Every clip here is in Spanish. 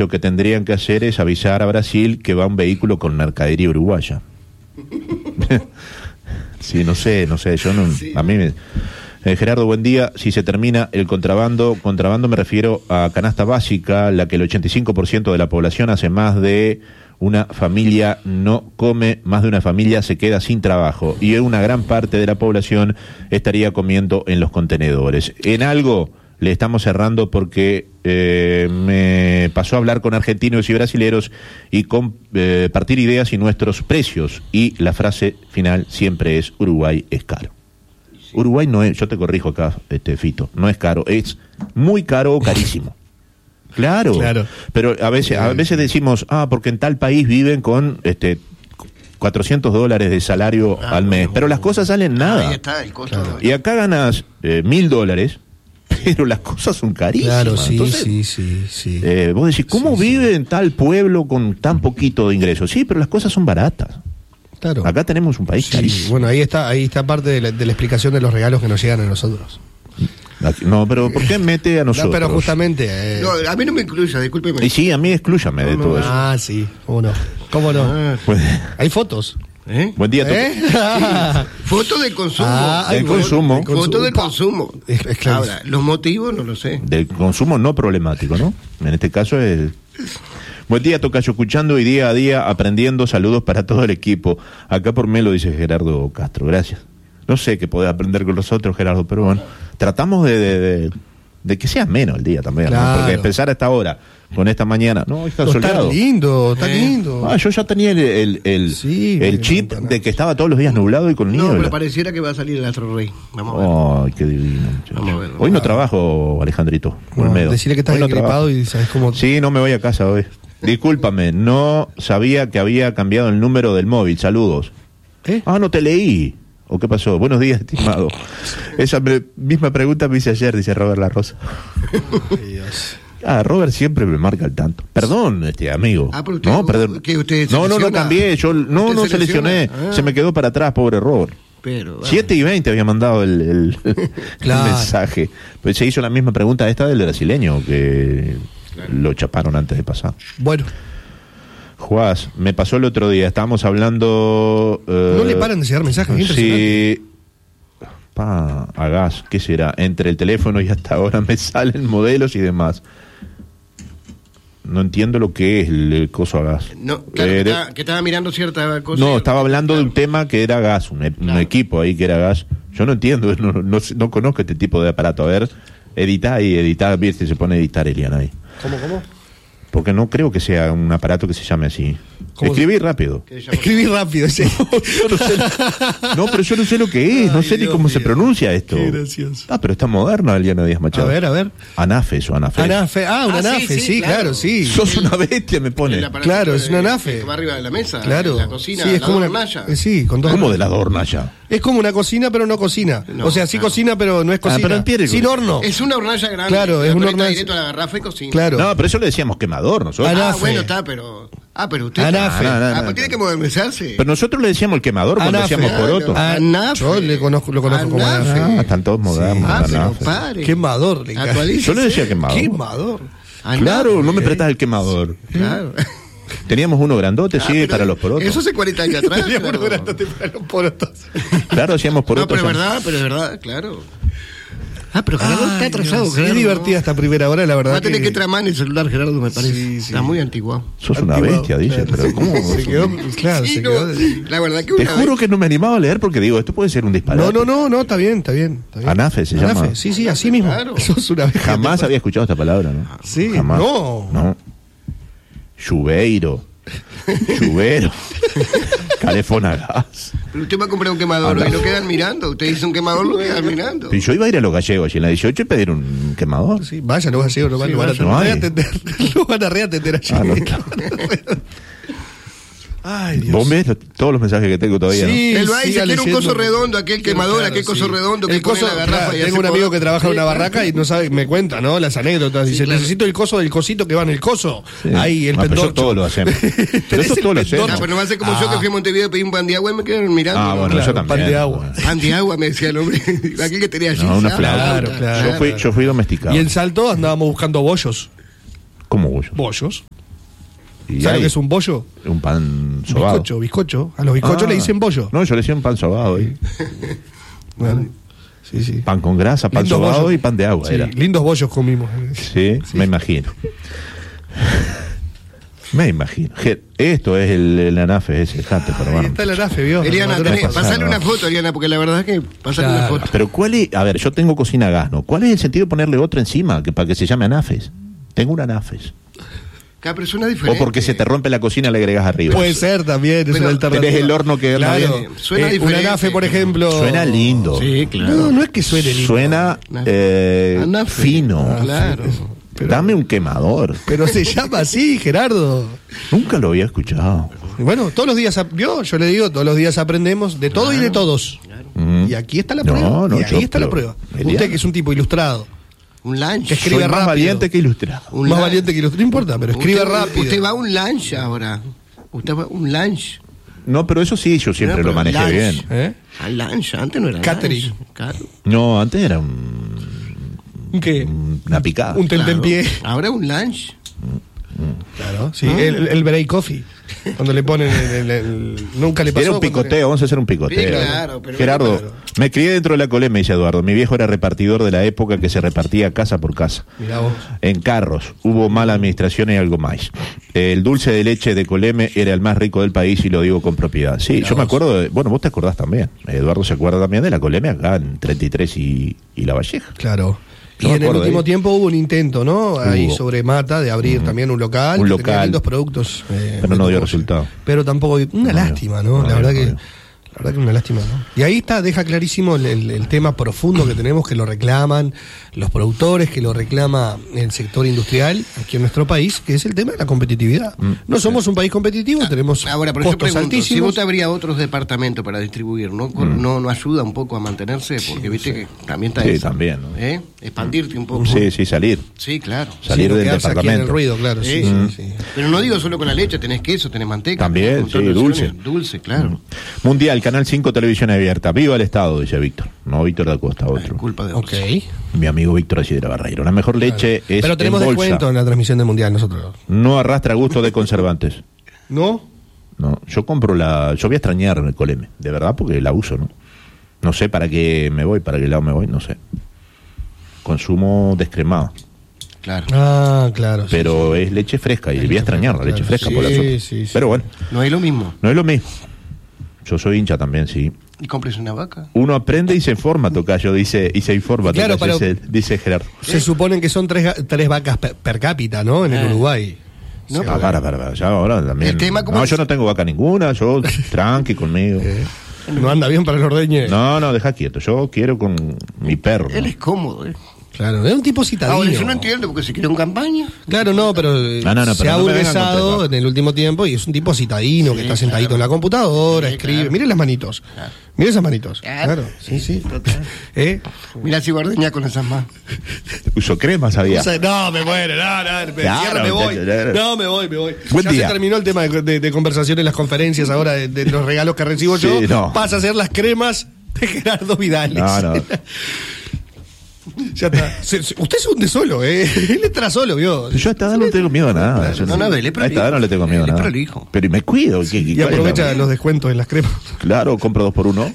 lo que tendrían que hacer es avisar a Brasil que va un vehículo con mercadería uruguaya. Sí, no sé, yo no, sí. A mí me... Gerardo, buen día. Si se termina el contrabando me refiero a canasta básica, la que el 85% de la población hace más de una familia no come, más de una familia se queda sin trabajo y una gran parte de la población estaría comiendo en los contenedores. En algo le estamos cerrando porque me pasó a hablar con argentinos y brasileros y compartir ideas y nuestros precios, y la frase final siempre es: Uruguay es caro. Uruguay no es, yo te corrijo acá, Fito, no es caro, es muy caro o carísimo. Claro, pero a veces decimos, porque en tal país viven con $400 de salario al mes, pero las cosas salen nada. Ahí está el costo. Claro. Y acá ganas $1.000, pero las cosas son carísimas. Claro, sí. Entonces, sí. Vos decís, ¿cómo vive en tal pueblo con tan poquito de ingresos? Sí, pero las cosas son baratas. Claro. Acá tenemos un país carísimo. Bueno, ahí está parte de la explicación de los regalos que nos llegan a nosotros. No, pero ¿por qué mete a nosotros? No, pero justamente... No, a mí no me incluya, discúlpeme. Y sí, a mí exclúyame de todo eso. Sí, ¿cómo no? Pues, hay fotos. Buen día. Foto del consumo. Del consumo. Foto del consumo. Claro. Ahora, los motivos no lo sé. Del consumo no problemático, ¿no? En este caso es... Buen día, tocayo, escuchando y día a día aprendiendo. Saludos para todo el equipo. Acá por Melo, dice Gerardo Castro. Gracias. No sé qué podés aprender con los otros, Gerardo, pero bueno, tratamos de que sea menos el día también, claro. ¿no? Porque empezar a esta hora, con esta mañana, está soleado. Está lindo. Yo ya tenía el chip de que estaba todos los días nublado y con niebla. No, pero pareciera que va a salir el Astro Rey. Vamos a ver. Ay, qué divino. Vamos a ver. Hoy no trabajo, Alejandrito. Decirle que estás gripado y sabes cómo... Sí, no me voy a casa hoy. Discúlpame, no sabía que había cambiado el número del móvil. Saludos. No te leí. ¿O qué pasó? Buenos días, estimado. Esa misma pregunta me hice ayer, dice Robert La Rosa. Ay, Dios. Robert siempre me marca el tanto. Perdón, amigo. Pero usted, no, perdón. ¿qué, usted no cambié. Yo no seleccioné. Se me quedó para atrás, pobre Robert. Pero, 7:20 había mandado el mensaje. Pues se hizo la misma pregunta esta del brasileño, que lo chaparon antes de pasar. Bueno. Juás, me pasó el otro día, estábamos hablando... no le paran de llegar mensajes, sí, a gas, ¿qué será? Entre el teléfono y hasta ahora me salen modelos y demás. No entiendo lo que es el coso a gas. No, claro, que estaba mirando cierta cosa. No, estaba hablando de un tema que era gas, un equipo ahí que era gas. Yo no entiendo, no conozco este tipo de aparato. A ver, editá, viste, se pone a editar Eliana ahí. ¿Cómo? Porque no creo que sea un aparato que se llame así. Escribí rápido. Sí. No, pero yo no sé lo que es, no sé ni cómo se pronuncia esto. Qué gracioso. Pero está moderno, Eliana Díaz Machado. A ver. Anafe. Un anafe, sí, claro. Sos una bestia, me pone. Claro, es un anafe. Que va arriba de la mesa, claro. la cocina, sí, es como una hornalla. Con dos. ¿Cómo de la hornalla? Es como una cocina, pero no cocina. No, o sea, sí cocina, pero no es cocina. Sin horno. Es una hornalla grande. Claro, es una hornalla. Directo a la garrafa y cocina. Claro. No, pero eso le decíamos quemador nosotros. Bueno, está, pero... pero usted... Anafe. Tiene que modernizarse. Pero nosotros le decíamos el quemador cuando decíamos poroto. Anafe. Yo lo conozco como anafe. Están todos modernos. Quemador. Yo le decía quemador. Quemador. Claro, no me prestas el quemador. Claro. Teníamos uno grandote, para los porotos. Eso hace 40 años atrás. Teníamos uno grandote para los porotos. Claro, hacíamos porotos. No, pero es verdad, claro. Pero Gerardo está atrasado, Gerardo. Es divertida esta primera hora, la verdad. Va a tener que tramar el celular, Gerardo, me parece. Sí. Está muy antiguo. Sos una bestia, dice. Claro. Pero ¿cómo? Se quedó, claro, sí, se quedó. La verdad que te juro que no me animaba a leer porque digo, esto puede ser un disparate. No, está bien. Anafe se llama. Sí, así mismo. Claro. Sos una bestia. Jamás había escuchado esta palabra, ¿no? Sí, jamás. No. Chubero. Calefona gas. Pero usted va a comprar un quemador y lo quedan mirando. Usted dice un quemador, lo quedan mirando. Pero yo iba a ir a los gallegos allí en la 18 y pedir un quemador. Sí, vaya, los gallegos lo van a reatender. Lo van a reatender allí. Claro. Ay, Dios. Vos ves todos los mensajes que tengo todavía, sí, ¿no? Él va y dice, quiere un coso redondo, aquel quemador, aquel coso redondo que pone la garrafa. Tengo un amigo que trabaja en una barraca y no sabe, me cuenta, ¿no? Las anécdotas. Dice, necesito el coso del cosito que va en el coso. Sí. Ahí, el pendorcho. pendorcho. Eso todo lo hacemos. Pero eso todo lo hacemos. Pero no va a ser como yo que fui a Montevideo y pedí un pan de agua y me quedaron mirando. Bueno, yo también. Pan de agua. Pan de agua, me decía el hombre. Aquel que tenía allí. Una flauta. Claro. Yo fui domesticado. Y en Salto andábamos buscando bollos. ¿Cómo bollos? Bollos. Y ¿Sabes lo hay que es un bollo? un pan sobado. Bizcocho. A los bizcochos le dicen bollo. No, yo le decía un pan sobado ahí. Bueno, sí. Pan con grasa, pan Lindos sobado bollos. y pan de agua. Sí, Era. lindos bollos comimos. Sí, me imagino. Me imagino. Esto es el anafe ese, dejate, pero Ahí bueno. está el anafe, ¿vio? Eliana, Nosotros- pasale una foto, Eliana, porque la verdad es que pasale una Claro. foto. Pero ¿cuál es? A ver, yo tengo cocina a gas, ¿no? ¿Cuál es el sentido de ponerle otra encima para que se llame anafes? Tengo un anafes. Cada persona es O diferente. porque se te rompe la cocina le agregas arriba. Puede ser también, es Pero una alternativa. tenés el horno que claro. bien. Suena Un diferente. anafe, por ejemplo. Suena lindo. Sí, claro. No es que suene lindo. Suena Anafe. fino. Claro. Dame un quemador. Pero se llama así, Gerardo. Nunca lo había escuchado. Bueno, todos los días, yo le digo, todos los días aprendemos de todo y de todos. Mm. Y aquí está la No, prueba. no, y ahí yo, está la pero, prueba. Eliana. Usted que es un tipo ilustrado, Un lunch. que escribe Soy más rápido. valiente que ilustrado. Un más lunch. valiente que ilustrado, no importa, pero escribe rápido. Usted va a un lunch ahora. Usted va a un lunch. No, pero eso sí, yo siempre No, lo pero manejé lunch. bien. ¿Eh? Al lunch, antes no era Catering. lunch. Claro. No, antes era ¿Qué? una picada. Un tentempié. Ahora un lunch. Claro, sí. El break coffee. Cuando le ponen nunca le pasó. Era un cuando picoteo, vamos a hacer un picoteo. Sí, claro, pero- Gerardo, claro. me crié dentro de la Coleme, dice Eduardo. Mi viejo era repartidor de la época que se repartía casa por casa. Mirá vos. En carros, hubo mala administración y algo más. El dulce de leche de Coleme era el más rico del país y lo digo con propiedad. Sí, Mirá yo me vos. acuerdo, bueno, vos te acordás también. Eduardo se acuerda también de la Coleme acá en 33 y La Valleja. Claro. Yo Y me en el acuerdo último ahí. tiempo hubo un intento, ¿no? Ahí Hubo. sobre Mata de abrir también un local. Un que local. tenía lindos productos. Pero no dio resultado. Pero tampoco. Una lástima, ¿no? No La verdad dio, que. no dio. La verdad que una lástima, ¿no? Y ahí está, deja clarísimo el tema profundo que tenemos, que lo reclaman los productores, que lo reclama el sector industrial aquí en nuestro país, que es el tema de la competitividad. No somos un país competitivo, tenemos Ahora, pero yo costos pregunto, si altísimos. vos te habría otros departamentos para distribuir, ¿no ayuda un poco a mantenerse? Porque viste que también está Sí, eso. también, ¿no? Expandirte un poco. Sí, salir. Sí, claro. Salir no del quedarse aquí en departamento. el ruido, claro. Sí, Sí. sí. Pero no digo solo con la leche, tenés queso, tenés manteca. También, tenés un montón sí, de dulce. opciones. Dulce, claro. Mundial, Canal 5, televisión abierta. Viva el Estado, dice Víctor. No, Víctor da Costa, otro. Culpa de Ok. Mi amigo Víctor Asidera Barreiro. La mejor leche es Pero tenemos en bolsa. descuento en la transmisión del Mundial nosotros. No arrastra gusto de conservantes. ¿No? No, yo compro yo voy a extrañar el Coleme, de verdad, porque la uso, ¿no? No sé para qué me voy, para qué lado me voy, no sé. Consumo descremado, Claro. Ah, claro. sí, pero es leche fresca y voy a extrañar la leche fresca Sí, por eso. sí, sí. Pero bueno, No es lo mismo. no es lo mismo. Yo soy hincha también, sí. ¿Y compres una vaca? Uno aprende y se informa, Tocayo, dice, y se informa, Claro, Tocayo, pero- dice Gerardo. Se suponen que son tres vacas per cápita, ¿no? En el Uruguay. No, Ah, para, ya ahora también. El tema, ¿cómo No, es? yo no tengo vaca ninguna, yo tranqui conmigo. No anda bien para el ordeñe. No, deja quieto, yo quiero con mi perro. Él ¿no? es cómodo, ¿eh? Claro, es un tipo citadino. Ahora, yo no entiendo porque se quiere un campaña. Claro, no, pero No, se pero ha no me vengan con burguesado tres en el último tiempo y es un tipo citadino que está sentadito en la computadora, Sí, escribe. claro. Miren las manitos. Miren esas manitos. Claro, sí. Total. ¿Eh? Mirá si guardeña con esas más. Uso crema, sabía. O sea, no, me muero, no, Claro, cierra, me voy. claro. No, me voy. Buen Ya día. se terminó el tema de conversación en las conferencias ahora de los regalos que recibo yo. Sí, no. Pasa a ser las cremas de Gerardo Vidal. No. Ya está. Usted se hunde solo, ¿eh? Él entra solo, ¿vio? Yo a esta edad no tengo miedo a nada. Yo No, él es a esta edad no le tengo miedo a Él es nada. prolijo. Pero me cuido. Y aprovecha los descuentos en las cremas. Claro, compro 2x1.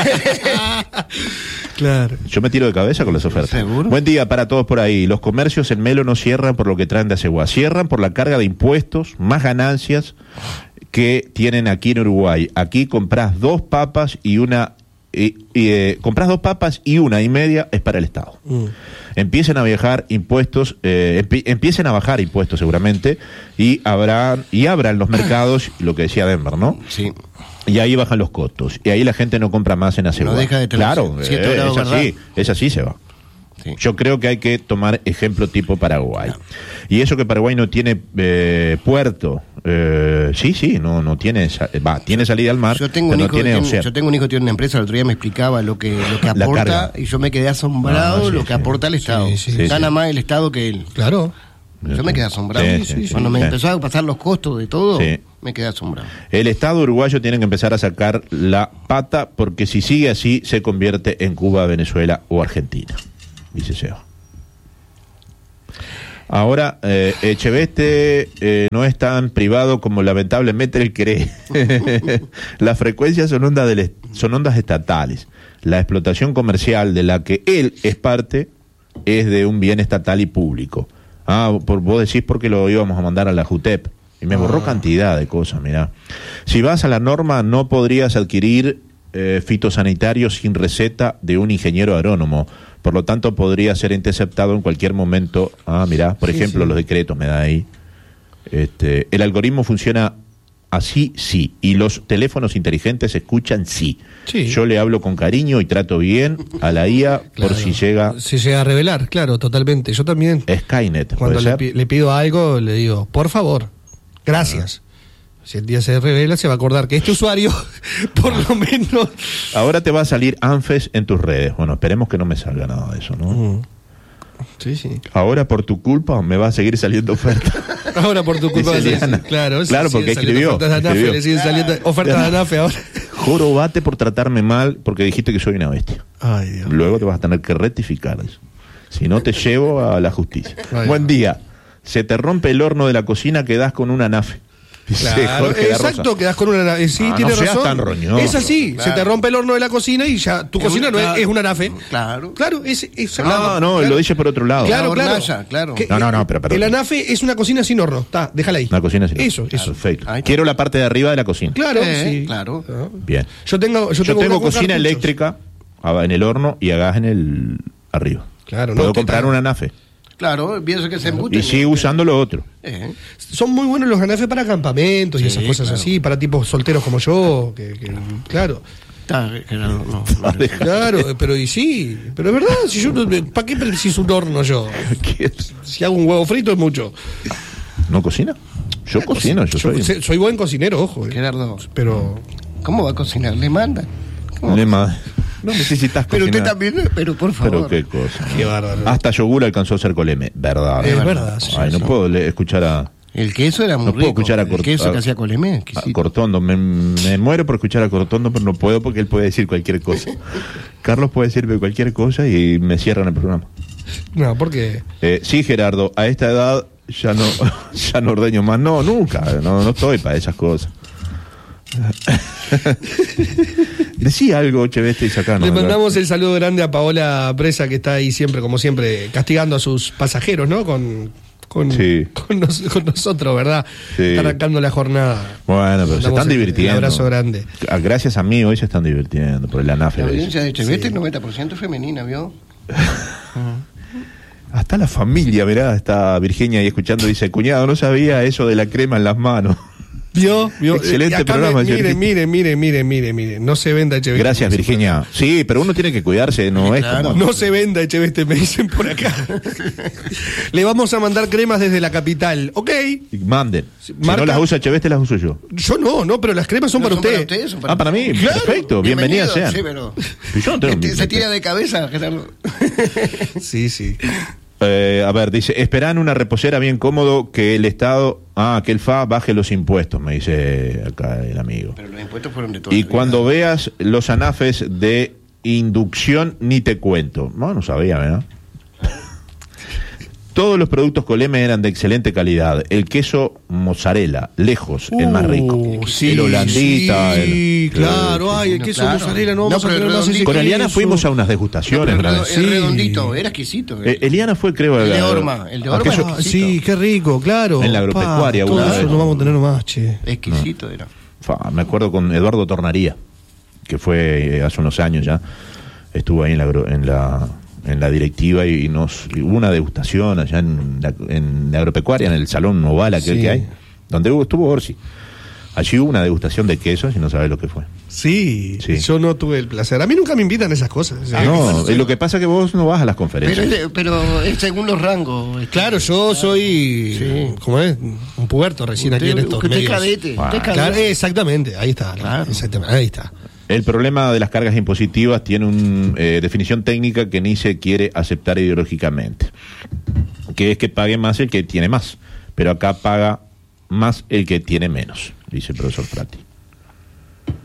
Claro. Yo me tiro de cabeza con las ofertas. ¿Seguro? Buen día para todos por ahí. Los comercios en Melo no cierran por lo que traen de Aceguá. Cierran por la carga de impuestos, más ganancias que tienen aquí en Uruguay. Aquí compras 2 papas y una... compras 2 papas y 1,5 es para el Estado. Empiecen a viajar impuestos, empiecen a bajar impuestos seguramente y abran los mercados, lo que decía Denver, ¿no? Sí. Y ahí bajan los costos y ahí la gente no compra más en Aceguá. No deja de tener claro, 7 grados, es así se va. Sí. Yo creo que hay que tomar ejemplo tipo Paraguay. Y eso que Paraguay no tiene puerto, no tiene, tiene salida al mar, Yo tengo, pero un no hijo tiene que océano. yo tengo un hijo que tiene una empresa, el otro día me explicaba lo que La aporta carga. y yo me quedé asombrado Ah, sí, lo que sí. aporta el Estado. Sí, Gana sí. más el Estado que él. Claro. Yo me quedé asombrado. Sí, Cuando me sí. empezó a pasar los costos de todo, Sí. me quedé asombrado. El Estado uruguayo tiene que empezar a sacar la pata porque si sigue así se convierte en Cuba, Venezuela o Argentina, dice Seba. Ahora, Echeveste no es tan privado como lamentablemente él cree. Las frecuencias son ondas estatales. La explotación comercial de la que él es parte es de un bien estatal y público. Vos decís porque lo íbamos a mandar a la JUTEP. Y me borró cantidad de cosas, mirá. Si vas a la norma, no podrías adquirir fitosanitarios sin receta de un ingeniero agrónomo. Por lo tanto, podría ser interceptado en cualquier momento. Mirá, por ejemplo, los decretos me da ahí. El algoritmo funciona así, sí. Y los teléfonos inteligentes escuchan sí. Yo le hablo con cariño y trato bien a la IA por si llega... Si llega a revelar, claro, totalmente. Yo también. Skynet. Cuando le pido algo, le digo, por favor, gracias. Si el día se revela, se va a acordar que este usuario, por lo menos... Ahora te va a salir ANFES en tus redes. Bueno, esperemos que no me salga nada de eso, ¿no? Sí, sí. Ahora por tu culpa me va a seguir saliendo oferta. Ahora por tu culpa. Claro, porque escribió. Ofertas de ANAFE, le siguen saliendo ofertas de ANAFE ahora. Jorobate por tratarme mal porque dijiste que soy una bestia. Ay, Dios. Luego te vas a tener que rectificar eso. Si no, te llevo a la justicia. Buen día. Se te rompe el horno de la cocina, quedás con una ANAFE. Claro, exacto, quedás con una ANAFE. Sí, tiene razón. Tan roñoso. Es así, se te rompe el horno de la cocina y ya tu cocina no es una ANAFE. Claro. Claro, No, lo dice por otro lado. Claro. No, pero el ANAFE es una cocina sin horno. Déjala ahí. Una cocina sin horno. Eso. Perfecto. Quiero la parte de arriba de la cocina. Claro, sí. Claro. Bien. Yo tengo cocina eléctrica en el horno y a gas en el arriba. Claro, puedo comprar una ANAFE. Claro, pienso que se embuten. Y sigue usando lo otro. Son muy buenos los ANAFE para campamentos y esas cosas así, para tipos solteros como yo, claro. Claro, pero y sí, pero es verdad, si yo ¿para qué preciso un horno yo? Si hago un huevo frito es mucho. ¿No cocina? Yo cocino, soy buen cocinero, ojo. Gerardo, pero ¿cómo va a cocinar? ¿Le mandan? No necesitas cocinar. Pero usted también, pero por favor. Pero qué cosa. Qué bárbaro. Hasta yogur alcanzó a ser coleme. Verdad. Es verdad. Ay, no puedo escuchar a... El queso era muy rico. No puedo escuchar a El queso que hacía Coleme. A Cortondo. Me muero por escuchar a Cortondo, pero no puedo porque él puede decir cualquier cosa. Carlos puede decirme cualquier cosa y me cierran el programa. No, ¿por qué? Sí, Gerardo, a esta edad ya no ordeño más. No, nunca. No estoy para esas cosas. Decía algo, Echeveste, y sacando. Le mandamos el saludo grande a Paola Presa, que está ahí siempre, como siempre, castigando a sus pasajeros, ¿no? Con nosotros, ¿verdad? Sí. Está arrancando la jornada. Bueno, pero se están divirtiendo. Un abrazo grande. Gracias a mí hoy se están divirtiendo por el ANAFE. La audiencia de Echeveste es 90% femenina, ¿vio? Hasta la familia, mirá, está Virginia ahí escuchando, dice, cuñado, no sabía eso de la crema en las manos. ¿Vio? Excelente programa. Mire, no se venda Echeveste. Gracias, Virginia. Sí, pero uno tiene que cuidarse, no es como... No se venda Echeveste, me dicen por acá. Le vamos a mandar cremas desde la capital, ¿ok? Manden. Si no las usa Echeveste, las uso yo. Yo no, pero las cremas son para usted. Para mí, claro. Perfecto, bienvenida sean. Sí, pero... Yo no tengo se tira de cabeza, Gerardo. Sí. A ver, dice, esperan una reposera bien cómodo que el Estado, que el FA baje los impuestos, me dice acá el amigo. Pero los impuestos fueron de todo. Y cuando veas los ANAFES de inducción, ni te cuento. No sabía, ¿verdad? Todos los productos Coleme eran de excelente calidad. El queso mozzarella, lejos, el más rico. Sí, el holandita. Claro, el queso mozzarella no vamos a tener más ese. Con Eliana fuimos a unas degustaciones. El redondito, era exquisito. Eliana fue, creo, el de Orma. El de Orma era exquisito. Sí, qué rico, claro. En la agropecuaria. Todo eso no vamos a tener más, che. Exquisito era. Me acuerdo con Eduardo Tornaría, que fue hace unos años ya. Estuvo ahí en la directiva y hubo una degustación allá en la agropecuaria, en el Salón Oval aquel que hay, donde estuvo Orsi. Allí hubo una degustación de quesos y no sabes lo que fue. Sí, yo no tuve el placer. A mí nunca me invitan a esas cosas. Lo que pasa es que vos no vas a las conferencias. Pero es según los rangos. Claro, yo soy, ¿cómo es? Un puberto recién aquí en estos medios. Cadete. Claro, exactamente, ahí está. Claro. Exactamente, ahí está. El problema de las cargas impositivas tiene una definición técnica que ni se quiere aceptar ideológicamente, que es que pague más el que tiene más, pero acá paga más el que tiene menos, dice el profesor Frati.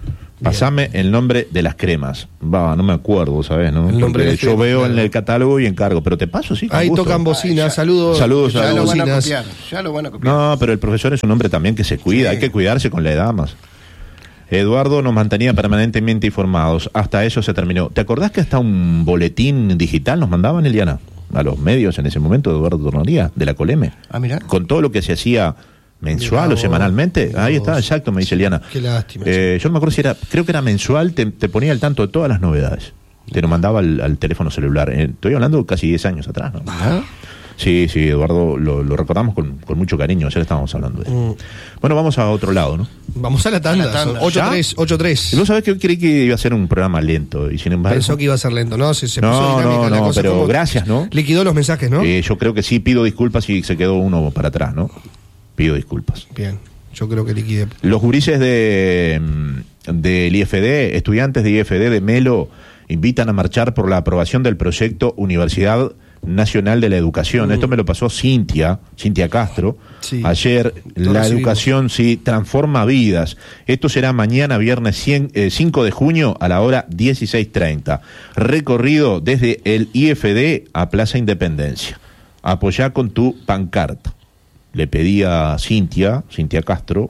Pasame el nombre de las cremas. No me acuerdo, ¿sabes? ¿No? El nombre porque yo veo en el catálogo y encargo, pero te paso, sí. Ahí tocan bocina, saludos. Ya lo van a bocinas. copiar, ya lo van a copiar. No, pero el profesor es un hombre también que se cuida, hay que cuidarse con la edad más. Eduardo nos mantenía permanentemente informados, hasta eso se terminó. ¿Te acordás que hasta un boletín digital nos mandaban, Eliana? A los medios en ese momento, Eduardo Tornoría, de la Coleme. Ah, mira. Con todo lo que se hacía mensual o semanalmente. Ahí está, exacto, me dice Eliana. Qué lástima. Yo no me acuerdo si era, creo que era mensual, te ponía al tanto de todas las novedades. Te lo mandaba al teléfono celular. Estoy hablando casi 10 años atrás, ¿no? ¿Ah? Sí, Eduardo, lo recordamos con mucho cariño, ayer estábamos hablando de eso. Bueno, vamos a otro lado, ¿no? Vamos a la tanda. 8-3. ¿No sabés que hoy creí que iba a ser un programa lento? Y sin embargo... Pensó que iba a ser lento, ¿no? Se puso No, la cosa, pero gracias, ¿no? Liquidó los mensajes, ¿no? Yo creo que sí, pido disculpas si se quedó uno para atrás, ¿no? Pido disculpas. Bien, yo creo que liquidé. Los gurises del IFD, estudiantes de IFD de Melo, invitan a marchar por la aprobación del proyecto Universidad Nacional de la Educación. Esto me lo pasó Cintia Castro. Sí. Ayer, la educación sí transforma vidas. Esto será mañana, viernes 5 de junio, a la hora 16:30. Recorrido desde el IFD a Plaza Independencia. Apoyá con tu pancarta. Le pedí a Cintia Castro,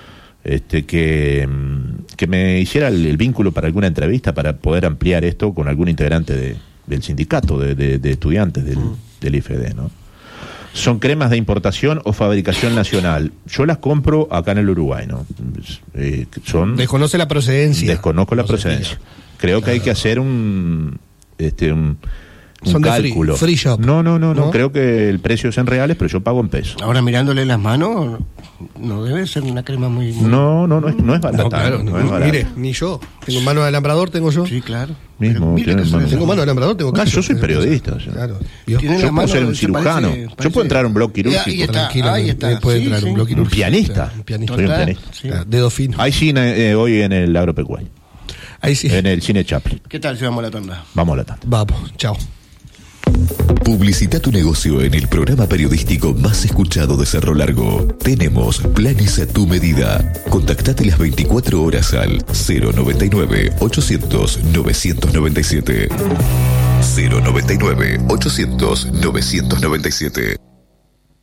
que me hiciera el vínculo para alguna entrevista para poder ampliar esto con algún integrante del sindicato de estudiantes del IFD, ¿no? Son cremas de importación o fabricación nacional. Yo las compro acá en el Uruguay, ¿no? Desconoce la procedencia. Desconozco la procedencia. Creo que hay que hacer un cálculo. Free shop. No, creo que el precio es en reales, pero yo pago en pesos. Ahora mirándole las manos, no debe ser una crema muy... No es barata. No, claro, no es barata. Mire, ni yo. Tengo mano de alambrador, tengo yo. Sí, claro. Mismo, Tengo mano de alambrador, tengo callo. Yo soy periodista. Claro. Yo puedo ser un cirujano. Yo puedo entrar a un blog quirúrgico. Ahí está. Puede entrar a un blog quirúrgico. Un pianista. Un pianista. Soy un pianista. Sí. Dedo fino. Hay cine hoy en el agropecuario. Ahí sí. En el cine Chaplin. ¿Qué tal si vamos a la tanda? Vamos a la tanda. Vamos, chao. Publicita tu negocio en el programa periodístico más escuchado de Cerro Largo. Tenemos planes a tu medida. Contactate las 24 horas al 099-800-997. 099-800-997.